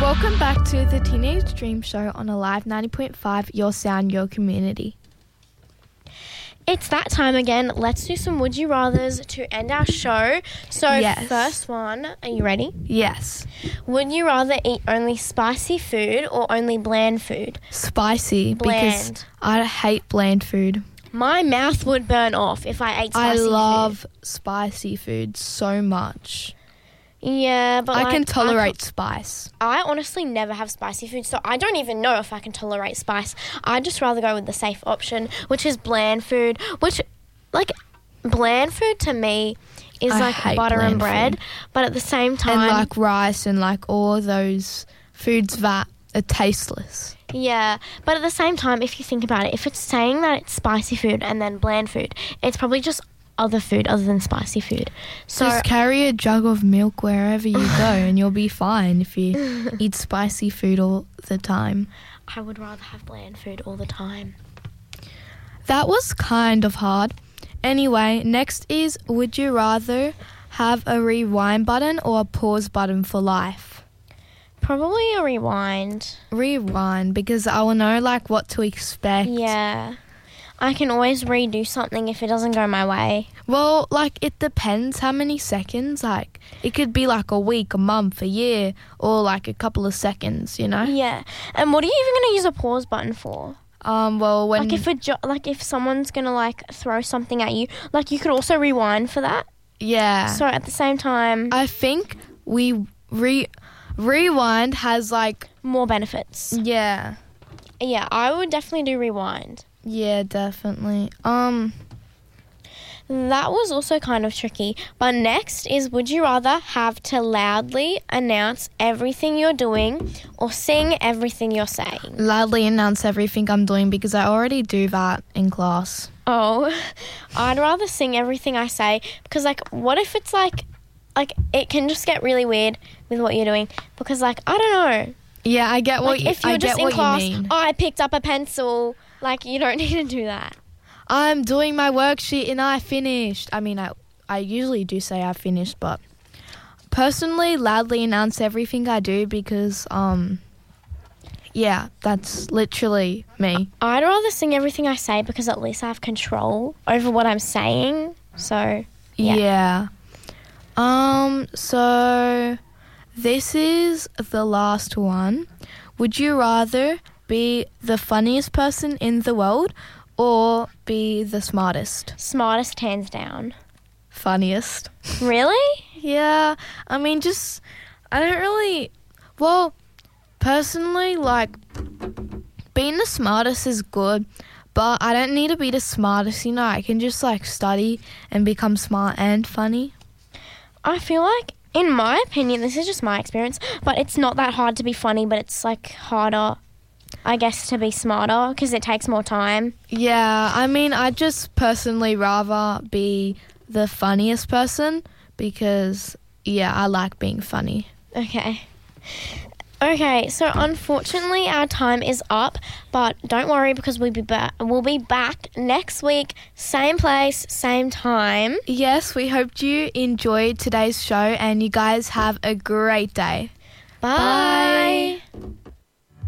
Welcome back to the Teenage Dream Show on Alive 90.5, your sound, your community. It's that time again. Let's do some Would You Rathers to end our show. So, Yes. First one, are you ready? Yes. Would you rather eat only spicy food or only bland food? Spicy, because Bland. I hate bland food. My mouth would burn off if I ate spicy I food. love spicy food so much. Yeah, but I can tolerate spice. I honestly never have spicy food, so I don't even know if I can tolerate spice. I'd just rather go with the safe option, which is bland food, bland food to me is I like hate butter and bland bread, food. but at the same time... And like rice and like all those foods that are tasteless. Yeah, but at the same time, if you think about it, if it's saying that it's spicy food and then bland food, it's probably just other food other than spicy food. So Just carry a jug of milk wherever you go and you'll be fine if you eat spicy food all the time. I would rather have bland food all the time. That was kind of hard. Anyway, next is, would you rather have a rewind button or a pause button for life? Probably a rewind. Rewind, because I will know like what to expect. Yeah. I can always redo something if it doesn't go my way. Well, like it depends how many seconds. Like it could be like a week, a month, a year, or like a couple of seconds, you know? Yeah. And what are you even going to use a pause button for? Well, when If someone's going to like throw something at you, like you could also rewind for that. yeah. So at the same time, I think rewind has like more benefits. yeah. Yeah, I would definitely do rewind. Yeah, definitely. That was also kind of tricky. But next is, would you rather have to loudly announce everything you're doing or sing everything you're saying? Loudly announce everything I'm doing because I already do that in class. Oh, I'd rather sing everything I say because, like, what if it's like it can just get really weird with what you're doing because, like, I don't know. Yeah, I get what Like, if you're just in you class, mean. oh, I picked up a pencil. Like, you don't need to do that. I'm doing my worksheet and I finished. I mean, I usually do say I finished, but personally, loudly announce everything I do because, yeah, that's literally me. I'd rather sing everything I say because at least I have control over what I'm saying. So, yeah. So this is the last one. Would you rather be the funniest person in the world or be the smartest? Smartest hands down. Funniest. Really? Yeah, I mean, well, personally, like, being the smartest is good, but I don't need to be the smartest, you know, I can just, like, study and become smart and funny. I feel like, in my opinion, this is just my experience, but it's not that hard to be funny, but it's, like, harder, I guess, to be smarter because it takes more time. Yeah, I mean, I just personally rather be the funniest person because, yeah, I like being funny. Okay, so unfortunately our time is up, but don't worry because we'll be back next week, same place, same time. Yes, we hope you enjoyed today's show and you guys have a great day. Bye. Bye.